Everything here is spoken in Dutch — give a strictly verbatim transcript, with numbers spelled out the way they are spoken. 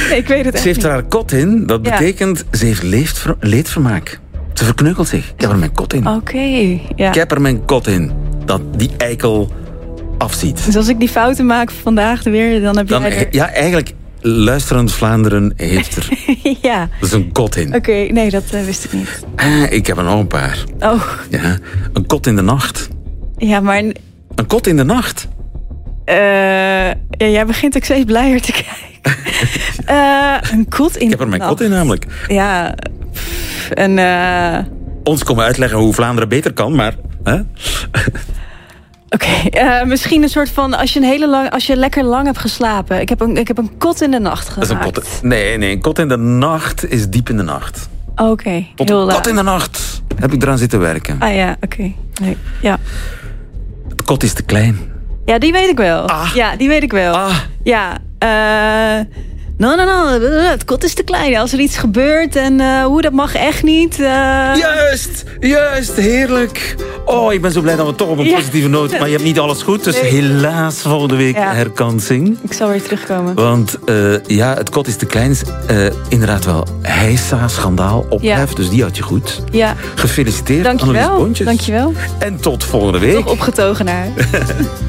Nee, ik weet het echt Ze heeft niet. er haar kot in. Dat Ja. betekent, ze heeft leedver- leedvermaak. Ze verkneukelt zich. Ik heb er mijn kot in. Oké, ja. Ik heb er mijn kot in. Dat die eikel afziet. Dus als ik die fouten maak vandaag weer, dan heb Dan, jij er... ja, eigenlijk, luisterend Vlaanderen heeft er ja, dus een kot in. oké. Nee, dat eh, wist ik niet. Ah, ik heb er nog een paar. Oh, Ja, een kot in de nacht. ja, maar... Een kot in de nacht. eh, ja, jij begint ook steeds blijer te kijken. Eh, een kot in Ik heb er mijn kot in namelijk. Ja, pff, een... eh, Ons komen uitleggen hoe Vlaanderen beter kan, maar... Hè? Oké, eh, misschien een soort van... Als je, een hele lang, als je lekker lang hebt geslapen. Ik heb een, ik heb een kot in de nacht Dat gemaakt. is een kot. Nee, nee, een kot in de nacht is diep in de nacht. Oké, Tot heel een laat. kot in de nacht heb ik eraan zitten werken. Ah ja, oké. Nee, ja. De kot is te klein. ja, die weet ik wel. Ah. Ja, die weet ik wel. Ah, Ja, eh... No, no, no, het kot is te klein. Als er iets gebeurt en eh, hoe, dat mag echt niet. eh. juist, juist, heerlijk. Oh, ik ben zo blij dat we toch op een Ja. positieve noot... Maar je hebt niet alles goed, dus Nee. helaas volgende week Ja. herkansing. Ik zal weer terugkomen. Want uh, ja, het kot is te klein. Uh, inderdaad wel heisa, schandaal, ophef. Ja. Dus die had je goed. Ja, Gefeliciteerd, Annelies dankjewel. Bontjes. Dankjewel. En tot volgende week. Toch opgetogen naar.